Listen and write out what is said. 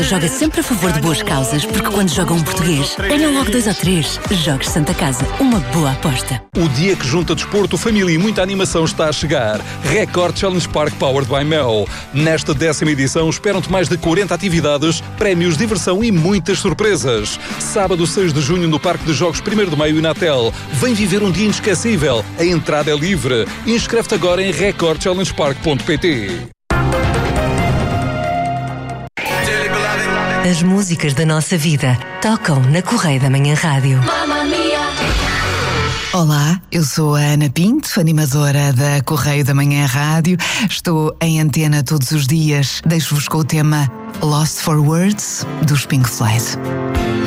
Joga sempre a favor de boas causas, porque quando joga um português, ganham logo 2 ou 3. Jogos Santa Casa, uma boa aposta. O dia que junta desporto, família e muita animação está a chegar. Record Challenge Park Powered by Mel. Nesta 10ª edição esperam-te mais de 40 atividades, prémios, diversão e muitas surpresas. Sábado 6 de junho no Parque de Jogos 1º de Maio e Natel. Vem viver um dia inesquecível. A entrada é livre. Inscreve-te agora em recordchallengepark.pt. As músicas da nossa vida tocam na Correio da Manhã Rádio. Olá, eu sou a Ana Pinto, animadora da Correio da Manhã Rádio. Estou em antena todos os dias. Deixo-vos com o tema Lost for Words, dos Pink Floyd.